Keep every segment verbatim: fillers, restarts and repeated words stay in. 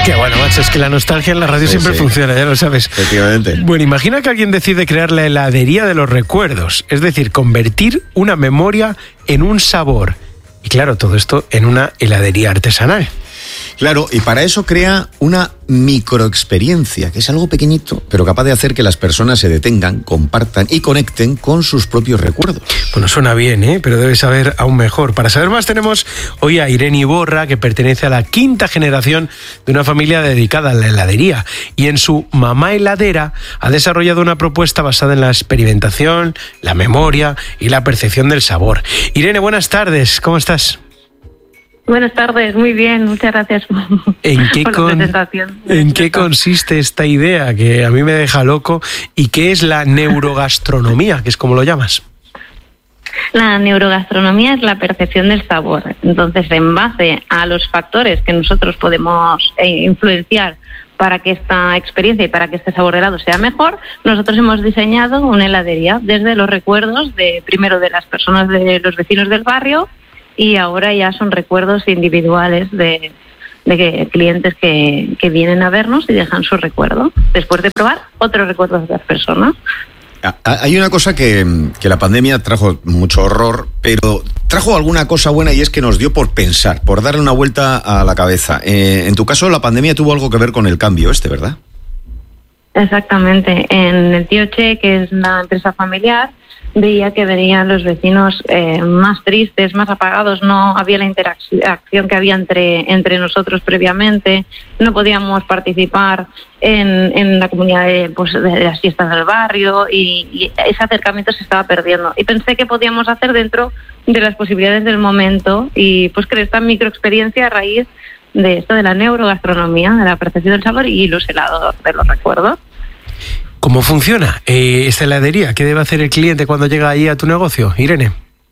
Qué bueno, macho, es que la nostalgia en la radio sí, siempre sí. funciona, ya lo sabes. Efectivamente. Bueno, imagina que alguien decide crear la heladería de los recuerdos, es decir, convertir una memoria en un sabor. Y claro, todo esto en una heladería artesanal. Claro, y para eso crea una microexperiencia, que es algo pequeñito, pero capaz de hacer que las personas se detengan, compartan y conecten con sus propios recuerdos. Bueno, suena bien, ¿eh? Pero debes saber aún mejor. Para saber más tenemos hoy a Irene Iborra, que pertenece a la quinta generación de una familia dedicada a la heladería. Y en su Mamá Heladera ha desarrollado una propuesta basada en la experimentación, la memoria y la percepción del sabor. Irene, buenas tardes, ¿cómo estás? Buenas tardes, muy bien, muchas gracias ¿En qué por con, la presentación. ¿En qué consiste esta idea que a mí me deja loco? ¿Y qué es la neurogastronomía, que es como lo llamas? La neurogastronomía es la percepción del sabor. Entonces, en base a los factores que nosotros podemos eh, influenciar para que esta experiencia y para que este sabor de helado sea mejor, nosotros hemos diseñado una heladería desde los recuerdos de primero de las personas, de los vecinos del barrio, y ahora ya son recuerdos individuales de, de clientes que, que vienen a vernos y dejan su recuerdo, después de probar otros recuerdos de las personas. Hay una cosa que, que la pandemia trajo mucho horror, pero trajo alguna cosa buena, y es que nos dio por pensar, por darle una vuelta a la cabeza. Eh, en tu caso, la pandemia tuvo algo que ver con el cambio este, ¿verdad? Exactamente. En el Tío Che, que es una empresa familiar, veía que venían los vecinos eh, más tristes, más apagados, no había la interacción que había entre, entre nosotros previamente, no podíamos participar en, en la comunidad de, pues, de las fiestas del barrio, y, y ese acercamiento se estaba perdiendo. Y pensé que podíamos hacer dentro de las posibilidades del momento, y pues creé esta microexperiencia a raíz de esto de la neurogastronomía, de la percepción del sabor y los helados de los recuerdos. ¿Cómo funciona eh, esta heladería? ¿Qué debe hacer el cliente cuando llega ahí a tu negocio, Irene?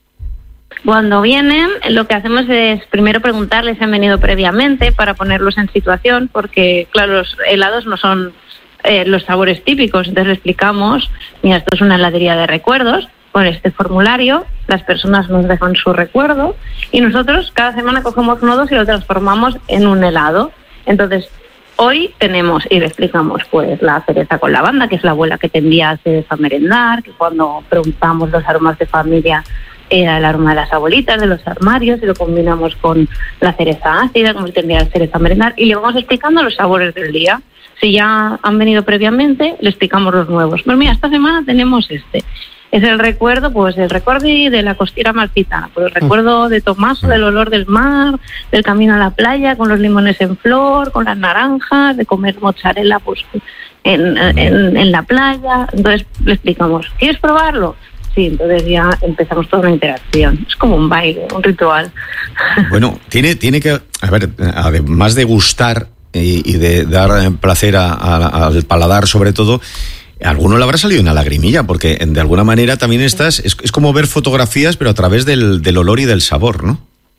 Cuando vienen, lo que hacemos es primero preguntarles si han venido previamente para ponerlos en situación, porque claro, los helados no son eh, los sabores típicos. Entonces le explicamos, mira, esto es una heladería de recuerdos, con este formulario las personas nos dejan su recuerdo y nosotros cada semana cogemos uno o dos y lo transformamos en un helado. Entonces, hoy tenemos, y le explicamos, pues la cereza con lavanda, que es la abuela que tendía a cereza a merendar, que cuando preguntamos los aromas de familia era el aroma de las abuelitas, de los armarios, y lo combinamos con la cereza ácida, como tendía a cereza a merendar, y le vamos explicando los sabores del día. Si ya han venido previamente, le explicamos los nuevos. Pues mira, esta semana tenemos este. Es el recuerdo, pues el recuerdo de la costera malfitana, pues el recuerdo de Tomaso, del olor del mar, del camino a la playa, con los limones en flor, con las naranjas, de comer mozzarella pues en, en, en la playa. Entonces le explicamos, ¿quieres probarlo? Sí, entonces ya empezamos toda una interacción. Es como un baile, un ritual. Bueno, tiene, tiene que, a ver, además de gustar y, y de dar placer a, a, al paladar sobre todo, a alguno le habrá salido una lagrimilla, porque de alguna manera también estás, es, es como ver fotografías, pero a través del, del olor y del sabor, ¿no?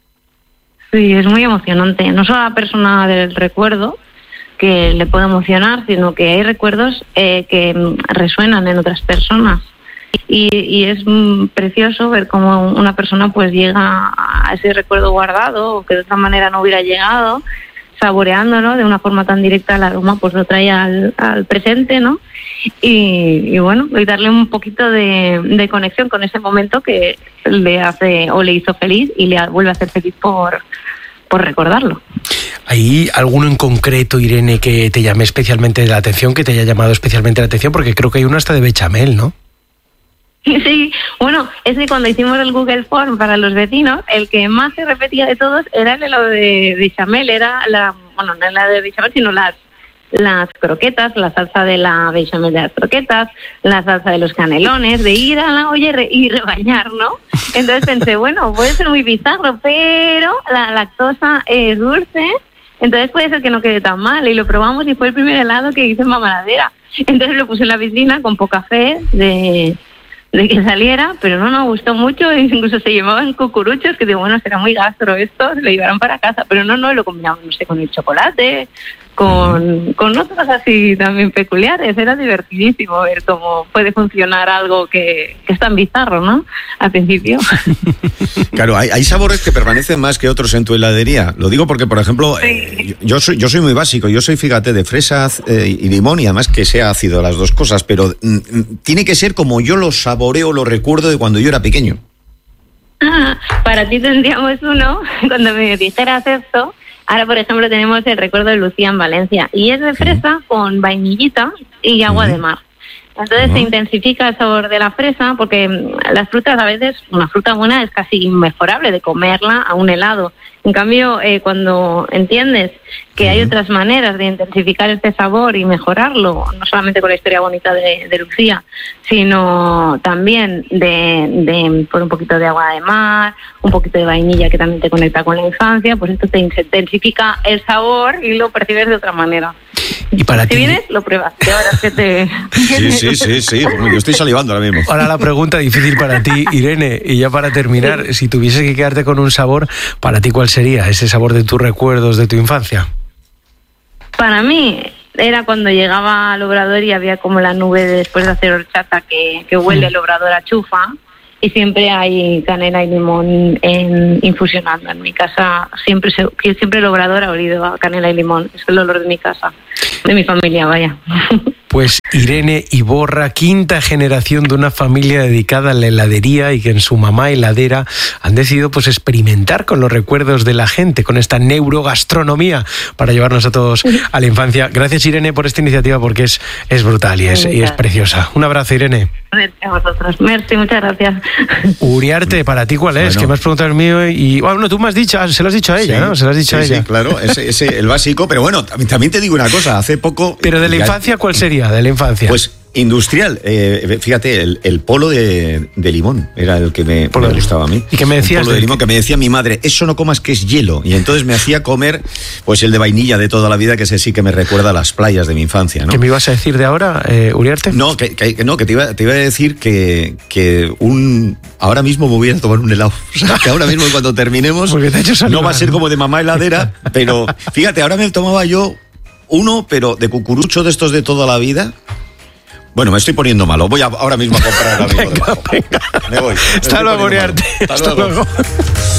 Sí, es muy emocionante. No solo a la persona del recuerdo que le puede emocionar, sino que hay recuerdos eh, que resuenan en otras personas. Y, y es mm, precioso ver cómo una persona pues llega a ese recuerdo guardado, o que de otra manera no hubiera llegado, saboreándolo de una forma tan directa, el aroma pues lo trae al, al presente, ¿no? Y, y bueno, y darle un poquito de, de conexión con ese momento que le hace o le hizo feliz y le vuelve a hacer feliz por, por recordarlo. ¿Hay alguno en concreto, Irene, que te llame especialmente la atención, que te haya llamado especialmente la atención? Porque creo que hay uno hasta de bechamel, ¿no? Sí, bueno, es que cuando hicimos el Google Form para los vecinos, el que más se repetía de todos era el helado de bechamel, era la, bueno, no la de bechamel, sino las, las croquetas, la salsa de la bechamel de las croquetas, la salsa de los canelones, de ir a la olla y, re, y rebañar, ¿no? Entonces pensé, bueno, puede ser muy bizarro, pero la lactosa es dulce, entonces puede ser que no quede tan mal, y lo probamos y fue el primer helado que hice en Mamaladera. Entonces lo puse en la piscina con poca fe de... de que saliera, pero no nos gustó mucho, incluso se llamaban cucuruchos, que digo, bueno, será muy gastro esto, se lo llevaron para casa, pero no, no, lo combinamos, no sé, con el chocolate, con, con otros así también peculiares. Era divertidísimo ver cómo puede funcionar algo que, que es tan bizarro, ¿no? Al principio. Claro, hay, hay sabores que permanecen más que otros en tu heladería. Lo digo porque, por ejemplo, Sí. eh, yo soy yo soy muy básico. Yo soy, fíjate, de fresa eh, y limón, y además que sea ácido las dos cosas, pero mm, tiene que ser como yo lo saboreo, lo recuerdo de cuando yo era pequeño. Ah, para ti tendríamos uno, cuando me dijeras esto. Ahora, por ejemplo, tenemos el recuerdo de Lucía en Valencia, y es de fresa con vainillita y agua Ujú. de mar. Entonces Ujú. se intensifica el sabor de la fresa, porque mm, las frutas a veces, una fruta buena es casi inmejorable de comerla a un helado. En cambio, eh, cuando entiendes que hay Ujú. otras maneras de intensificar este sabor y mejorarlo, no solamente con la historia bonita de, de Lucía, sino también de, de por un poquito de agua de mar, un poquito de vainilla que también te conecta con la infancia, pues esto te intensifica el sabor y lo percibes de otra manera. Y para Si ti, vienes, lo pruebas. Y ahora es que te... Sí, sí, sí, sí. Bueno, yo estoy salivando ahora mismo. ahora la pregunta difícil para ti, Irene, y ya para terminar, si tuvieses que quedarte con un sabor, ¿para ti cuál sería ese sabor de tus recuerdos de tu infancia? Para mí era cuando llegaba al obrador y había como la nube de después de hacer horchata que, que huele el obrador a chufa, y siempre hay canela y limón en, infusionando. En mi casa siempre se, siempre el obrador ha olido a canela y limón. Es el olor de mi casa, de mi familia, vaya. Pues Irene Iborra, quinta generación de una familia dedicada a la heladería, y que en su mamá heladera han decidido pues experimentar con los recuerdos de la gente, con esta neurogastronomía para llevarnos a todos a la infancia. Gracias, Irene, por esta iniciativa, porque es, es brutal y es, y es preciosa. Un abrazo, Irene. A vosotros. Merci, muchas gracias. Uriarte, ¿para ti cuál es? Bueno. Que me has preguntado el mío y... Bueno, tú me has dicho, se lo has dicho a ella, Sí, ¿no? Se lo has dicho sí, a ella. Sí, claro, ese, ese el básico, pero bueno, también, también te digo una cosa, hace poco... Pero de la ya- infancia, ¿cuál sería? De la infancia. Pues industrial, eh, fíjate, el, el polo de, de limón era el que me, Polo me de gustaba a mí. ¿Y qué me decías Un polo de del- limón que me decía mi madre, eso no comas que es hielo. Y entonces me hacía comer pues el de vainilla de toda la vida, que ese sí que me recuerda a las playas de mi infancia, ¿no? ¿Qué me ibas a decir de ahora, eh, Uriarte? No, que, que- que no, que te iba, te iba a decir que, que un ahora mismo me voy a tomar un helado. O sea, que ahora mismo cuando terminemos Porque te ha hecho salivar. no va a ser como de mamá heladera, pero fíjate, ahora me tomaba yo uno, pero de cucurucho de estos de toda la vida. Bueno, me estoy poniendo malo. Voy a, ahora mismo a comprar ahora mismo. Venga, debajo. venga. Me voy. Me Hasta estoy luego, poniendo malo. Uriarte. Hasta Hasta luego. luego.